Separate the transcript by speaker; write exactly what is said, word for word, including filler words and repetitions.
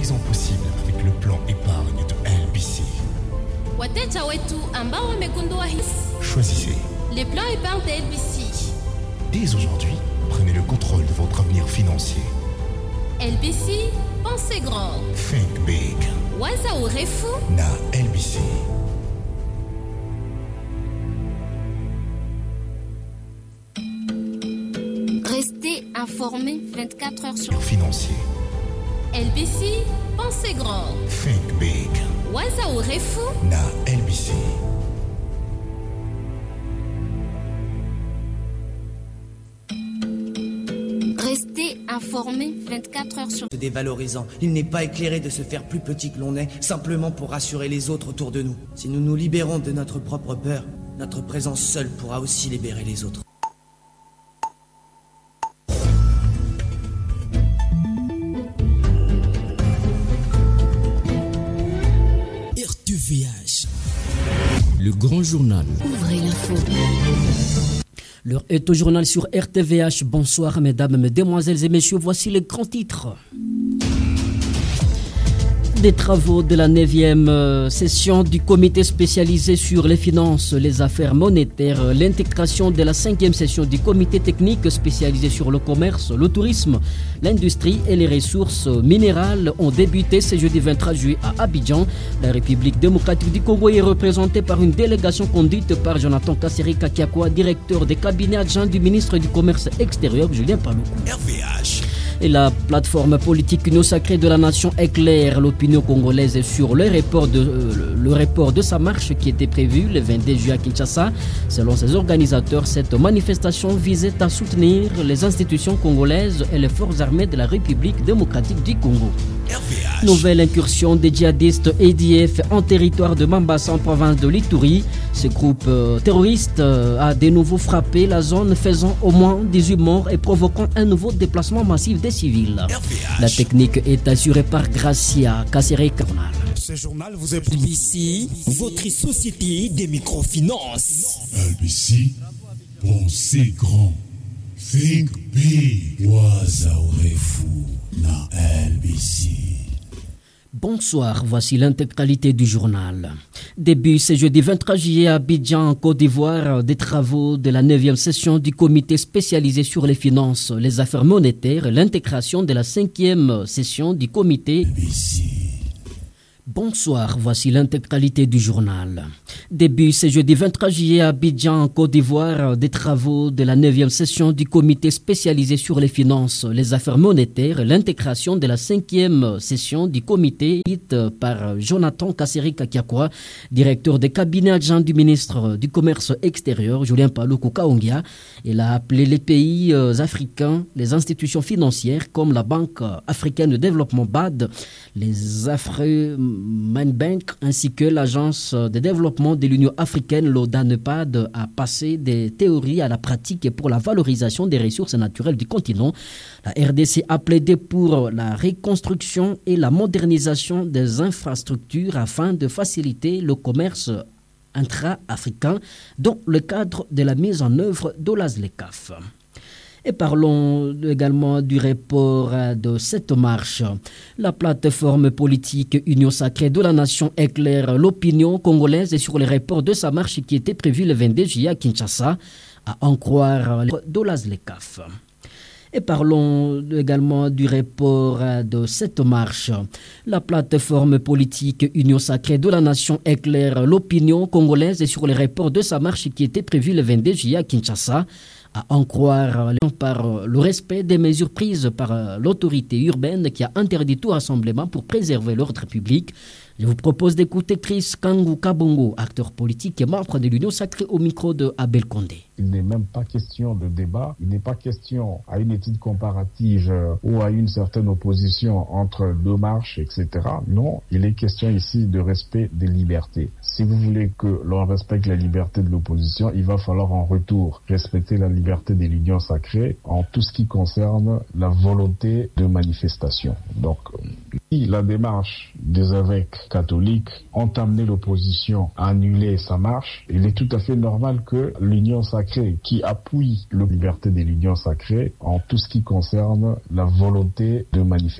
Speaker 1: horizons possibles avec le plan épargne de L B C.
Speaker 2: Wateja wetu ambao wamegundua hisi.
Speaker 1: Choisissez.
Speaker 2: Les plans épargne de L B C.
Speaker 1: Dès aujourd'hui, prenez le contrôle de votre avenir financier.
Speaker 2: L B C, pensez grand.
Speaker 1: Think big.
Speaker 2: Waza urefu
Speaker 1: na L B C.
Speaker 2: Restez informés vingt-quatre heures sur
Speaker 1: Financier.
Speaker 2: L B C, pensez grand.
Speaker 1: Think big.
Speaker 2: Waza urefu
Speaker 1: na L B C.
Speaker 2: Restez informés vingt-quatre heures sur
Speaker 3: Dévalorisant. Il n'est pas éclairé de se faire plus petit que l'on est, simplement pour rassurer les autres autour de nous. Si nous nous libérons de notre propre peur, notre présence seule pourra aussi libérer les autres.
Speaker 4: R T V H, le grand journal.
Speaker 2: Ouvrez l'info.
Speaker 5: L'heure est au journal sur R T V H. Bonsoir mesdames, mesdemoiselles et messieurs, voici les grands titres. Des travaux de la neuvième euh, session du comité spécialisé sur les finances, les affaires monétaires, l'intégration de la cinquième session du comité technique spécialisé sur le commerce, le tourisme, l'industrie et les ressources minérales ont débuté ce jeudi vingt-trois juillet à Abidjan. La République démocratique du Congo est représentée par une délégation conduite par Jonathan Kassereka Kiakwa, directeur des cabinets adjoints du ministre du Commerce extérieur, Julien Paluku.
Speaker 4: R V H.
Speaker 5: Et la plateforme politique Union Sacrée de la Nation éclaire l'opinion congolaise sur le report, de, euh, le report de sa marche qui était prévue le vingt-deux juillet à Kinshasa. Selon ses organisateurs, cette manifestation visait à soutenir les institutions congolaises et les forces armées de la République démocratique du Congo.
Speaker 4: R V H.
Speaker 5: Nouvelle incursion des djihadistes A D F en territoire de Mambasa en province de l'Ituri. Ce groupe euh, terroriste euh, a de nouveau frappé la zone, faisant au moins dix-huit morts et provoquant un nouveau déplacement massif des civils.
Speaker 4: R V H.
Speaker 5: La technique est assurée par Gracia Kassereka.
Speaker 6: Ce journal vous est
Speaker 4: L B C, votre société des microfinances.
Speaker 7: L B C, pensez grand. Think big. Waza urefu na L B C.
Speaker 5: Bonsoir, voici l'intégralité du journal. Début ce jeudi vingt-trois juillet à Abidjan, en Côte d'Ivoire, des travaux de la neuvième session du comité spécialisé sur les finances, les affaires monétaires et l'intégration de la cinquième session du comité.
Speaker 7: L B C.
Speaker 5: Bonsoir, voici l'intégralité du journal. Début ce jeudi vingt-trois juillet à Abidjan, en Côte d'Ivoire, des travaux de la neuvième session du comité spécialisé sur les finances, les affaires monétaires et l'intégration de la cinquième session du comité par Jonathan Kassereka Kiakwa, directeur des cabinets adjoints du ministre du Commerce extérieur, Julien Paluku Kaongia. Il a appelé les pays africains, les institutions financières comme la Banque africaine de développement B A D, les Afro Bank ainsi que l'Agence de développement de l'Union africaine, l'ODANEPAD, a passé des théories à la pratique pour la valorisation des ressources naturelles du continent. La R D C a plaidé pour la reconstruction et la modernisation des infrastructures afin de faciliter le commerce intra-africain dans le cadre de la mise en œuvre de l'A S L E C A F. Et parlons également du report de cette marche. La plateforme politique Union Sacrée de la Nation éclaire l'opinion congolaise sur le report de sa marche qui était prévue le vingt-deux juillet à Kinshasa, à en croire de l'A S L E C A F. Et parlons également du report de cette marche. La plateforme politique Union Sacrée de la Nation éclaire l'opinion congolaise sur le report de sa marche qui était prévue le vingt-deux juillet à Kinshasa, à en croire par le respect des mesures prises par l'autorité urbaine qui a interdit tout rassemblement pour préserver l'ordre public. Je vous propose d'écouter Chris Kangou Kabongo, acteur politique et membre de l'Union Sacrée, au micro de Abel Condé.
Speaker 8: Il n'est même pas question de débat, il n'est pas question à une étude comparative ou à une certaine opposition entre deux marches, et cetera. Non, il est question ici de respect des libertés. Si vous voulez que l'on respecte la liberté de l'opposition, il va falloir en retour respecter la liberté de l'Union Sacrée en tout ce qui concerne la volonté de manifestation. Donc, si la démarche des évêques catholiques ont amené l'opposition à annuler sa marche, il est tout à fait normal que l'Union Sacrée, qui appuie la liberté de l'Union Sacrée en tout ce qui concerne la volonté de manifester.